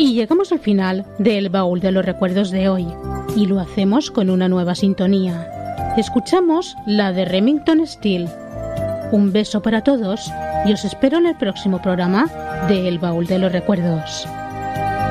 Y llegamos al final del baúl de los recuerdos de hoy. Y lo hacemos con una nueva sintonía. Escuchamos la de Remington Steele. Un beso para todos y os espero en el próximo programa de El Baúl de los Recuerdos.